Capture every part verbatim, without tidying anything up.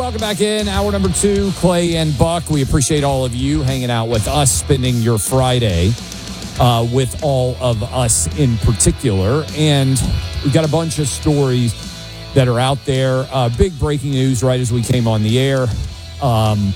Welcome back in. Hour number two, Clay and Buck. We appreciate all of you hanging out with us, spending your Friday uh, with all of us in particular. And we've got a bunch of stories that are out there. Uh, big breaking news right as we came on the air. Um,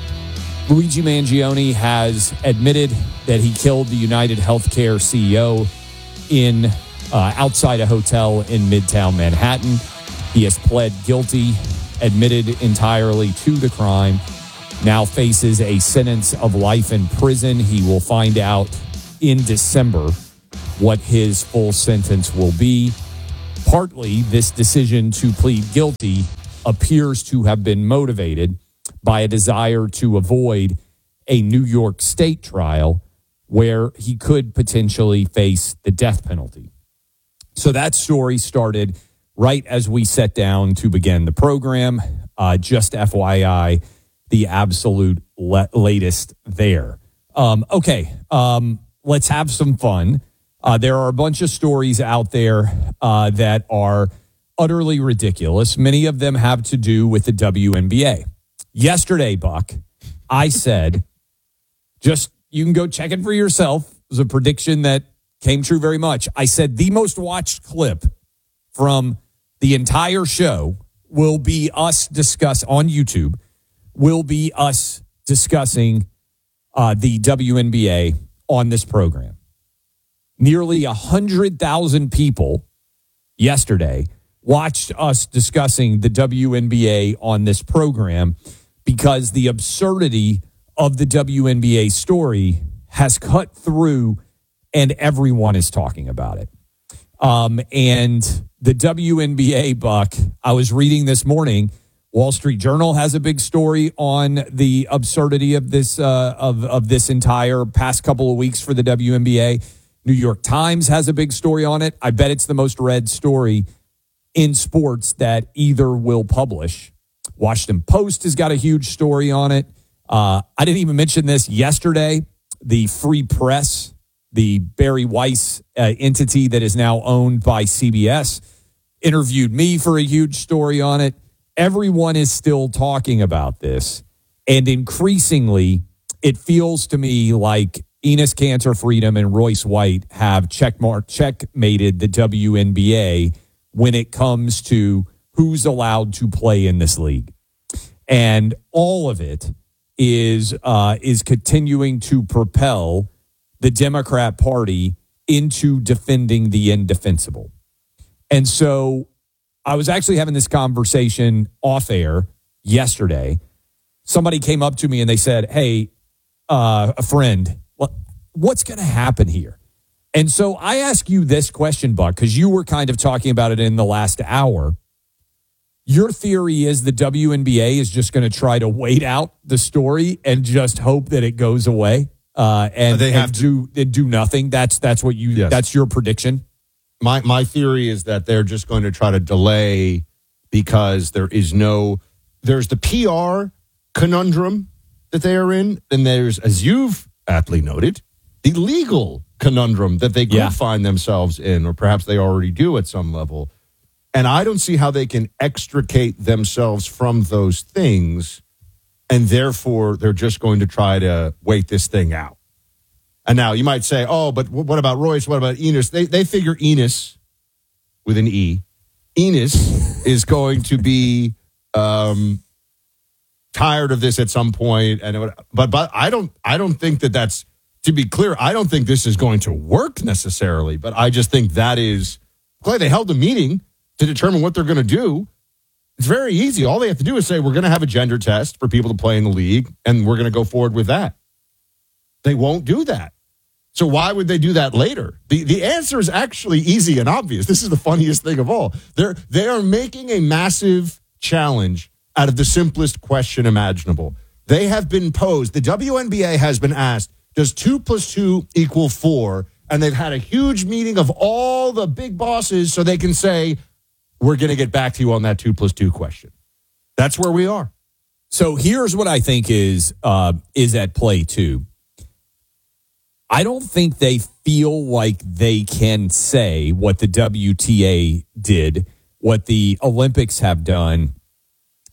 Luigi Mangione has admitted that he killed the United Healthcare C E O in uh, outside a hotel in Midtown Manhattan. He has pled guilty, admitted entirely to the crime, now faces a sentence of life in prison. He will find out in December what his full sentence will be. Partly, this decision to plead guilty appears to have been motivated by a desire to avoid a New York State trial where he could potentially face the death penalty. So that story started right as we sat down to begin the program. Uh, just F Y I, the absolute le- latest there. Um, okay, um, let's have some fun. Uh, there are a bunch of stories out there uh, that are utterly ridiculous. Many of them have to do with the W N B A. Yesterday, Buck, I said, just you can go check it for yourself. It was a prediction that came true very much. I said the most watched clip from the entire show will be us discuss on YouTube, will be us discussing uh, the W N B A on this program. Nearly one hundred thousand people yesterday watched us discussing the W N B A on this program because the absurdity of the W N B A story has cut through and everyone is talking about it. Um, and the W N B A, Buck, I was reading this morning, Wall Street Journal has a big story on the absurdity of this uh, of, of this entire past couple of weeks for the W N B A. New York Times has a big story on it. I bet it's the most read story in sports that either will publish. Washington Post has got a huge story on it. Uh, I didn't even mention this yesterday. The Free Press, the Barry Weiss uh, entity that is now owned by C B S, interviewed me for a huge story on it. Everyone is still talking about this. And increasingly, it feels to me like Enos Cantor Freedom and Royce White have checkmark, checkmated the W N B A when it comes to who's allowed to play in this league. And all of it is uh, is continuing to propel the Democrat Party into defending the indefensible. And so I was actually having this conversation off air yesterday. Somebody came up to me and they said, hey, uh, a friend, what, what's going to happen here? And so I ask you this question, Buck, because you were kind of talking about it in the last hour. Your theory is the W N B A is just going to try to wait out the story and just hope that it goes away uh, and, they have and to do and do nothing. That's that's what you. Yes. That's your prediction. My my theory is that they're just going to try to delay because there is no. There's the P R conundrum that they are in, and there's, as you've aptly noted, the legal conundrum that they could Yeah. find themselves in, or perhaps they already do at some level. And I don't see how they can extricate themselves from those things, and therefore they're just going to try to wait this thing out. And now you might say, oh, but what about Royce? What about Enos? They they figure Enos, with an E, Enos is going to be um, tired of this at some point. And it would, but but I don't I don't think that that's, to be clear, I don't think this is going to work necessarily. But I just think that is, Clay, they held a meeting to determine what they're going to do. It's very easy. All they have to do is say, we're going to have a gender test for people to play in the league, and we're going to go forward with that. They won't do that. So why would they do that later? The the answer is actually easy and obvious. This is the funniest thing of all. They're, they are making a massive challenge out of the simplest question imaginable. They have been posed, the W N B A has been asked, does two plus two equal four? And they've had a huge meeting of all the big bosses so they can say, we're going to get back to you on that two plus two question. That's where we are. So here's what I think is uh, is at play too. I don't think they feel like they can say what the W T A did, what the Olympics have done,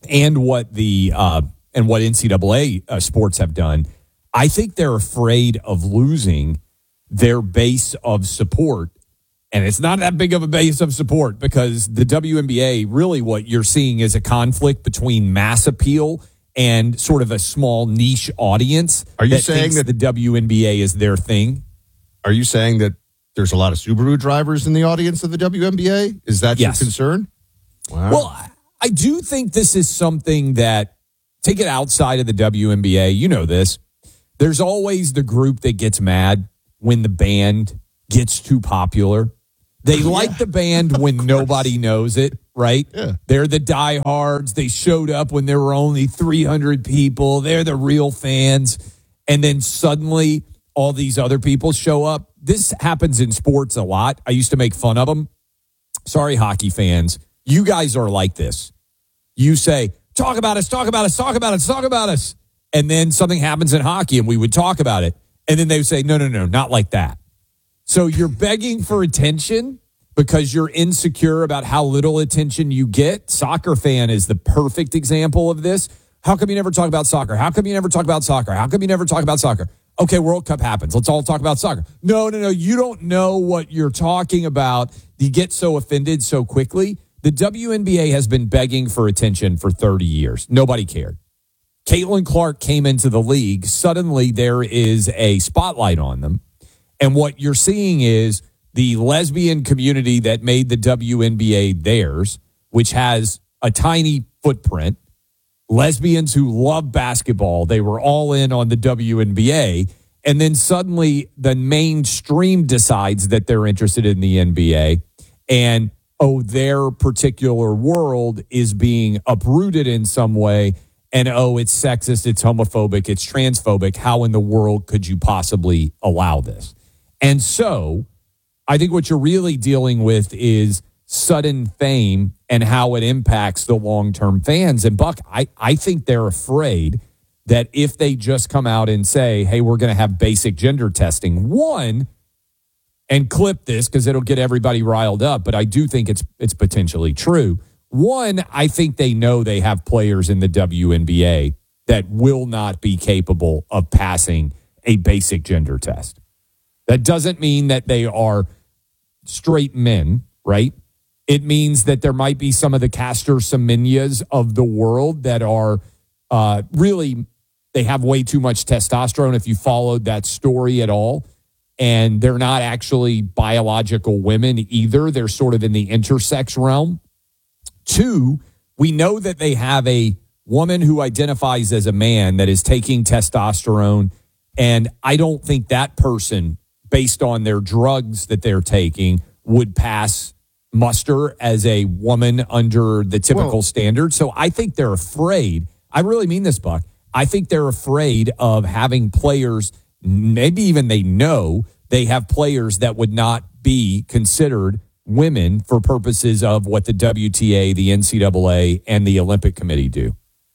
and what the uh, and what N C double A uh, sports have done, I think they're afraid of losing their base of support. And it's not that big of a base of support because the W N B A, really what you're seeing is a conflict between mass appeal and sort of a small niche audience. Are you that saying thinks that the W N B A is their thing? Are you saying that there's a lot of Subaru drivers in the audience of the W N B A? Is that Yes. your concern? Wow. Well, I- I do think this is something that, take it outside of the W N B A, you know this. There's always the group that gets mad when the band gets too popular. They Yeah. like the band when nobody knows it, right? Yeah. They're the diehards. They showed up when there were only three hundred people. They're the real fans. And then suddenly all these other people show up. This happens in sports a lot. I used to make fun of them. Sorry, hockey fans. You guys are like this. You say, talk about us, talk about us, talk about us, talk about us. And then something happens in hockey and we would talk about it. And then they would say, no, no, no, not like that. So you're begging for attention because you're insecure about how little attention you get. Soccer fan is the perfect example of this. How come you never talk about soccer? How come you never talk about soccer? How come you never talk about soccer? Okay, World Cup happens. Let's all talk about soccer. No, no, no. You don't know what you're talking about. You get so offended so quickly. The W N B A has been begging for attention for thirty years. Nobody cared. Caitlin Clark came into the league. Suddenly there is a spotlight on them. And what you're seeing is the lesbian community that made the W N B A theirs, which has a tiny footprint. Lesbians who love basketball, they were all in on the W N B A. And then suddenly the mainstream decides that they're interested in the N B A. And, oh, their particular world is being uprooted in some way. And, oh, it's sexist, it's homophobic, it's transphobic. How in the world could you possibly allow this? And so I think what you're really dealing with is sudden fame and how it impacts the long-term fans. And, Buck, I, I think they're afraid that if they just come out and say, hey, we're going to have basic gender testing, one, and clip this because it'll get everybody riled up, but I do think it's it's potentially true. One, I think they know they have players in the W N B A that will not be capable of passing a basic gender test. That doesn't mean that they are straight men, right? It means that there might be some of the Caster Semenias of the world that are uh, really, they have way too much testosterone if you followed that story at all. And they're not actually biological women either. They're sort of in the intersex realm. Two, we know that they have a woman who identifies as a man that is taking testosterone. And I don't think that person, based on their drugs that they're taking, would pass muster as a woman under the typical Well, standard. So I think they're afraid. I really mean this, Buck. I think they're afraid of having players, maybe even they know they have players that would not be considered women for purposes of what the W T A, the N C double A, and the Olympic Committee do.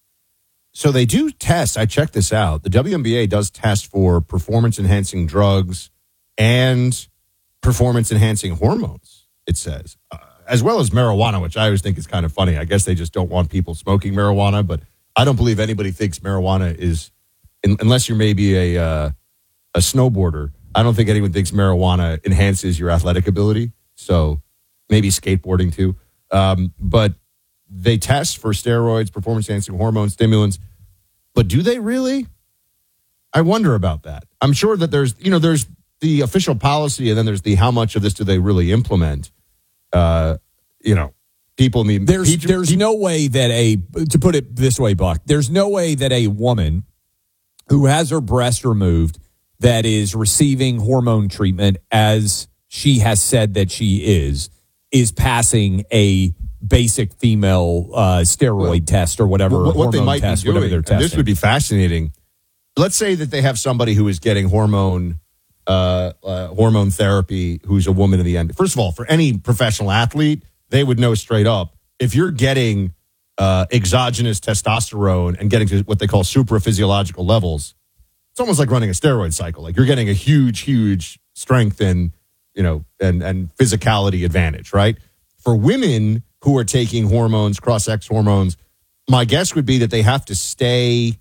So they do test. I checked this out. The W N B A does test for performance-enhancing drugs and performance-enhancing hormones, it says, uh, as well as marijuana, which I always think is kind of funny. I guess they just don't want people smoking marijuana, but I don't believe anybody thinks marijuana is, in, unless you're maybe a uh, a snowboarder, I don't think anyone thinks marijuana enhances your athletic ability. So maybe skateboarding too. Um, but they test for steroids, performance-enhancing hormones, stimulants. But do they really? I wonder about that. I'm sure that there's, you know, there's the official policy and then there's the how much of this do they really implement? Uh, you know, people need. There's He- there's he- no way that a, to put it this way, Buck, there's no way that a woman who has her breast removed that is receiving hormone treatment as she has said that she is, is passing a basic female uh, steroid Well, test or whatever, what, what they hormone might test, be doing, whatever they're and testing. this would be fascinating. Let's say that they have somebody who is getting hormone uh, uh, hormone therapy who's a woman in the end. First of all, for any professional athlete, they would know straight up if you're getting uh, exogenous testosterone and getting to what they call supraphysiological levels, it's almost like running a steroid cycle. Like you're getting a huge, huge strength and, you know, and, and physicality advantage, right? For women who are taking hormones, cross-sex hormones, my guess would be that they have to stay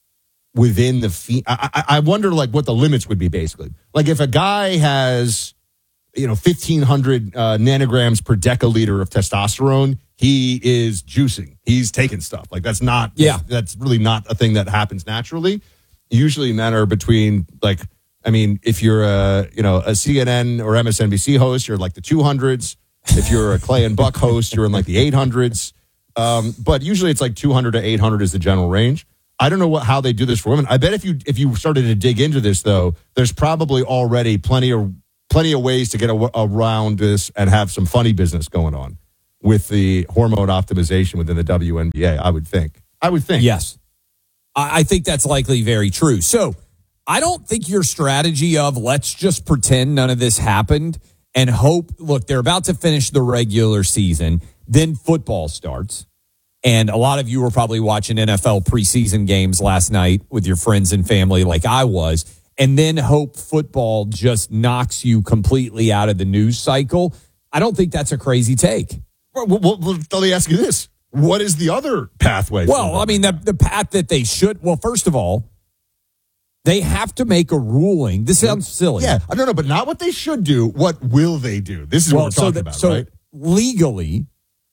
within the fee. I, I, I wonder, like, what the limits would be, basically. Like, if a guy has, you know, fifteen hundred uh, nanograms per deciliter of testosterone, he is juicing. He's taking stuff. Like, that's not, yeah. that's really not a thing that happens naturally. Usually men are between, like, I mean, if you're a, you know, a C N N or M S N B C host, you're like the two hundreds. If you're a Clay and Buck host, you're in like the eight hundreds. Um, but usually it's like two hundred to eight hundred is the general range. I don't know what how they do this for women. I bet if you if you started to dig into this, though, there's probably already plenty of plenty of ways to get a, around this and have some funny business going on with the hormone optimization within the W N B A, I would think. I would think. Yes. I, I think that's likely very true. So I don't think your strategy of let's just pretend none of this happened and hope, look, they're about to finish the regular season, then football starts. And a lot of you were probably watching N F L preseason games last night with your friends and family like I was, and then hope football just knocks you completely out of the news cycle. I don't think that's a crazy take. Well, well, well, let me ask you this. What is the other pathway? Well, I mean, the, the path that they should, well, first of all, they have to make a ruling. This sounds silly. Yeah, I don't know, but not what they should do. What will they do? This is well, what we're talking so the, about, so right? Legally,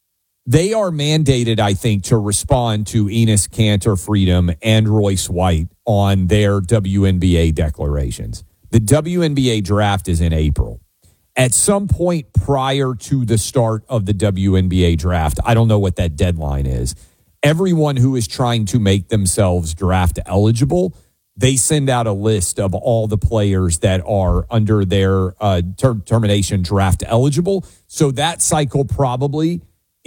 they are mandated, I think, to respond to Enes Kanter Freedom and Royce White on their W N B A declarations. The W N B A draft is in April. At some point prior to the start of the W N B A draft, I don't know what that deadline is, everyone who is trying to make themselves draft eligible, they send out a list of all the players that are under their uh, ter- termination draft eligible. So that cycle probably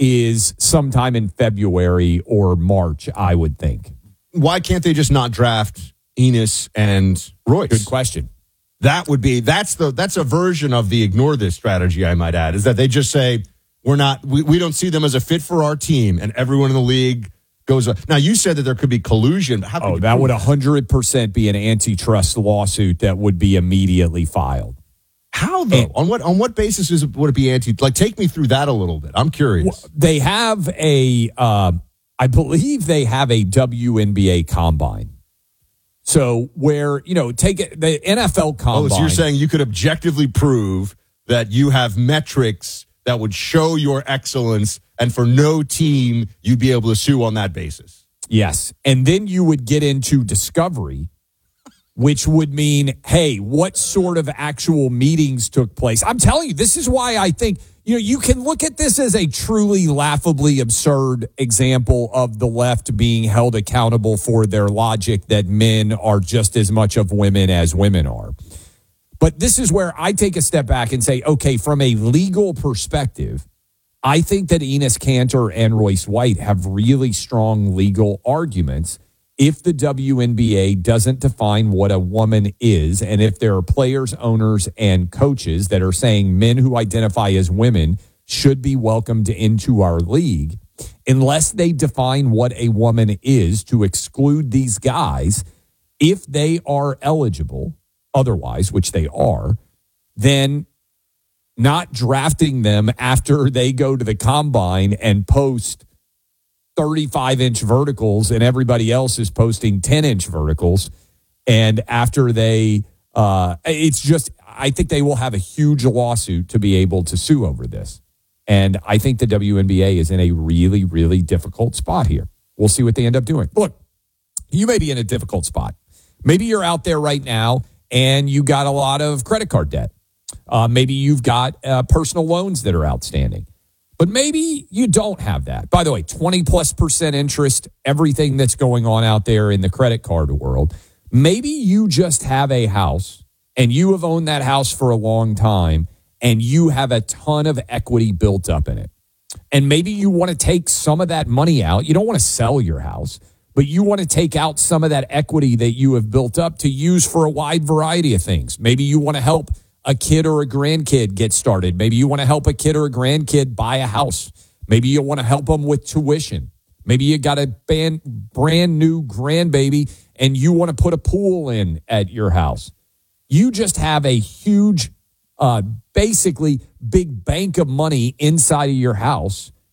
is sometime in February or March, I would think. Why can't they just not draft Enes and Royce? Good question. That would be, that's the, that's a version of the ignore this strategy, I might add, is that they just say, we're not, we, we don't see them as a fit for our team, and everyone in the league goes. Now, you said that there could be collusion. How oh, that would one hundred percent be an antitrust lawsuit that would be immediately filed. How, though? And, on what on what basis is it, would it be anti? Like, take me through that a little bit. I'm curious. They have a, uh, I believe they have a W N B A combine. So where, you know, take it, the N F L combine. Oh, so you're saying you could objectively prove that you have metrics that would show your excellence, and for no team, you'd be able to sue on that basis. Yes. And then you would get into discovery, which would mean, hey, what sort of actual meetings took place? I'm telling you, this is why I think, you know, you can look at this as a truly laughably absurd example of the left being held accountable for their logic that men are just as much of women as women are. But this is where I take a step back and say, okay, from a legal perspective, I think that Enes Kanter and Royce White have really strong legal arguments if the W N B A doesn't define what a woman is, and if there are players, owners, and coaches that are saying men who identify as women should be welcomed into our league, unless they define what a woman is to exclude these guys, if they are eligible, otherwise, which they are, then not drafting them after they go to the combine and post thirty-five inch verticals and everybody else is posting ten inch verticals. And after they, uh, it's just, I think they will have a huge lawsuit to be able to sue over this. And I think the W N B A is in a really, really difficult spot here. We'll see what they end up doing. Look, you may be in a difficult spot. Maybe you're out there right now and you got a lot of credit card debt. Uh, maybe you've got uh, personal loans that are outstanding. But maybe you don't have that. By the way, twenty plus percent interest, everything that's going on out there in the credit card world. Maybe you just have a house and you have owned that house for a long time and you have a ton of equity built up in it. And maybe you want to take some of that money out. You don't want to sell your house, but you want to take out some of that equity that you have built up to use for a wide variety of things. Maybe you want to help a kid or a grandkid get started. Maybe you want to help a kid or a grandkid buy a house. Maybe you want to help them with tuition. Maybe you got a brand, brand new grandbaby and you want to put a pool in at your house. You just have a huge, uh, basically big bank of money inside of your house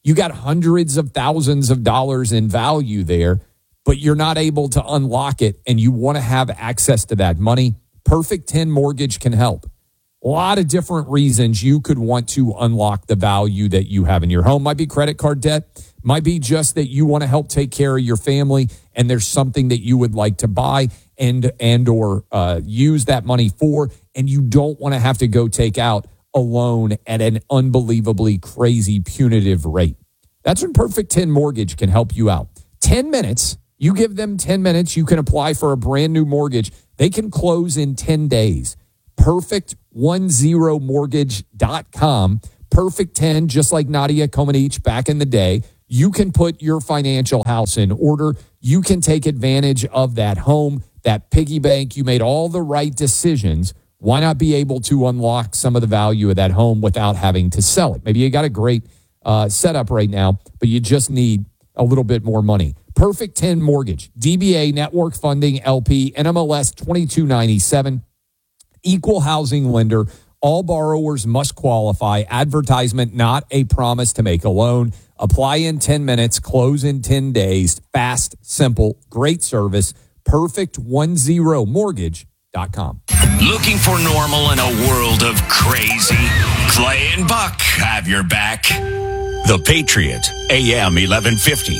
You got hundreds of thousands of dollars in value there, but you're not able to unlock it and you want to have access to that money. Perfect ten Mortgage can help. A lot of different reasons you could want to unlock the value that you have in your home. Might be credit card debt. Might be just that you want to help take care of your family and there's something that you would like to buy and and or uh, use that money for, and you don't want to have to go take out a loan at an unbelievably crazy punitive rate. That's when Perfect ten Mortgage can help you out. ten minutes. You give them ten minutes. You can apply for a brand new mortgage. They can close in ten days. perfect ten mortgage dot com. Perfect ten, just like Nadia Comaneci back in the day. You can put your financial house in order. You can take advantage of that home, that piggy bank. You made all the right decisions. Why not be able to unlock some of the value of that home without having to sell it? Maybe you got a great uh, setup right now, but you just need a little bit more money. Perfect ten Mortgage, D B A Network Funding L P, N M L S twenty-two ninety-seven, equal housing lender. All borrowers must qualify. Advertisement, not a promise to make a loan. Apply in ten minutes, close in ten days. Fast, simple, great service. perfect ten mortgage dot com. Looking for normal in a world of crazy? Clay and Buck have your back. The Patriot, A M eleven fifty.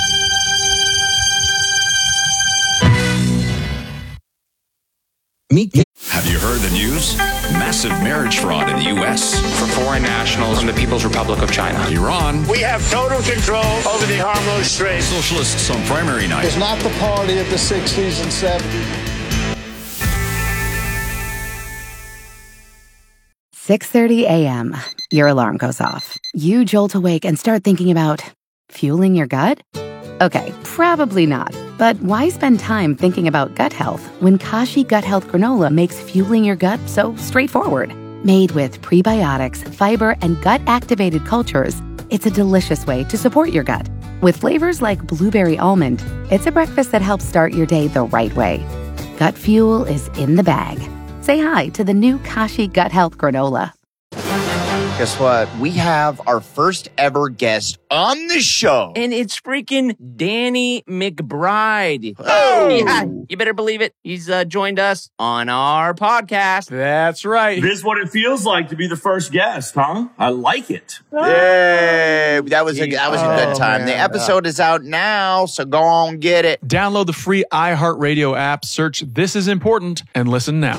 Have you heard the news? Massive marriage fraud in the U S for foreign nationals from the People's Republic of China. Iran. We have total control over the Hormuz Strait. Socialists on primary night. It's not the party of the sixties and seventies. six thirty a.m. Your alarm goes off. You jolt awake and start thinking about fueling your gut? Okay, probably not. But why spend time thinking about gut health when Kashi Gut Health Granola makes fueling your gut so straightforward? Made with prebiotics, fiber, and gut-activated cultures, it's a delicious way to support your gut. With flavors like blueberry almond, it's a breakfast that helps start your day the right way. Gut fuel is in the bag. Say hi to the new Kashi Gut Health Granola. Guess what? We have our first ever guest on the show. And it's freaking Danny McBride. Oh! Yeah, you better believe it. He's uh, joined us on our podcast. That's right. This is what it feels like to be the first guest, huh? I like it. Yay! That was a, that was a good Oh, time. man. The episode is out now, so go on get it. Download the free iHeartRadio app, search This Is Important, and listen now.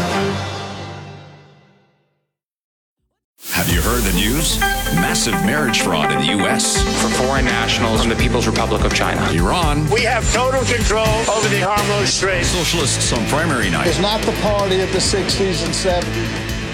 Have you heard the news? Massive marriage fraud in the U S for foreign nationals from the People's Republic of China. Iran. We have total control over the Hormuz Strait. Socialists on primary night. It's not the party of the sixties and seventies.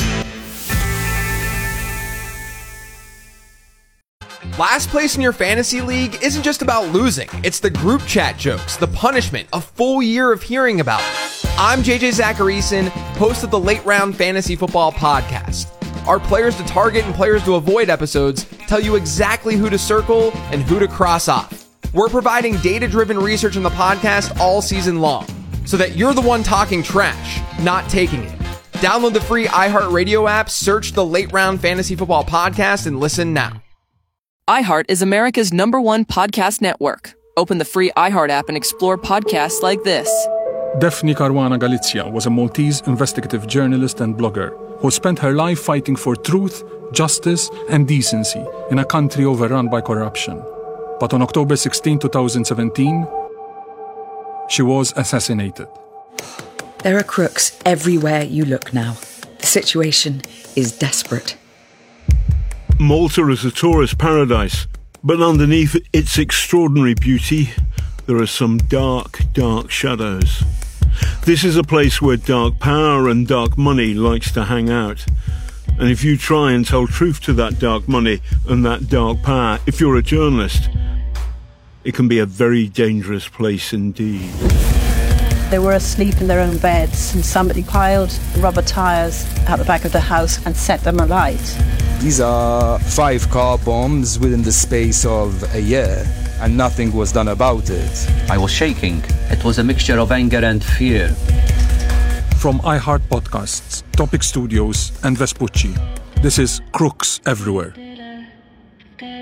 Last place in your fantasy league isn't just about losing. It's the group chat jokes, the punishment, a full year of hearing about it. I'm J J Zacharyson, host of the Late Round Fantasy Football Podcast. Our Players to Target and Players to Avoid episodes tell you exactly who to circle and who to cross off. We're providing data-driven research in the podcast all season long, so that you're the one talking trash, not taking it. Download the free iHeartRadio app, search the Late Round Fantasy Football Podcast, and listen now. iHeart is America's number one podcast network. Open the free iHeart app and explore podcasts like this. Daphne Caruana Galizia was a Maltese investigative journalist and blogger who spent her life fighting for truth, justice, and decency in a country overrun by corruption. But on October sixteenth, twenty seventeen, she was assassinated. There are crooks everywhere you look now. The situation is desperate. Malta is a tourist paradise, but underneath its extraordinary beauty, there are some dark, dark shadows. This is a place where dark power and dark money likes to hang out. And if you try and tell truth to that dark money and that dark power, if you're a journalist, it can be a very dangerous place indeed. They were asleep in their own beds and somebody piled rubber tires out the back of the house and set them alight. These are five car bombs within the space of a year, and nothing was done about it. I was shaking. It was a mixture of anger and fear. From iHeart Podcasts, Topic Studios, and Vespucci, this is Crooks Everywhere.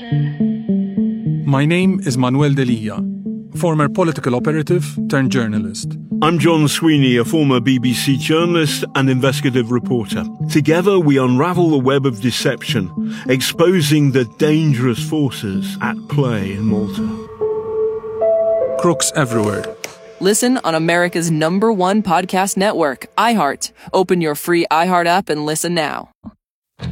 My name is Manuel Delia, former political operative turned journalist. I'm John Sweeney, a former B B C journalist and investigative reporter. Together we unravel the web of deception, exposing the dangerous forces at play in Malta. Crooks everywhere. Listen on America's number one podcast network, iHeart. Open your free iHeart app and listen now.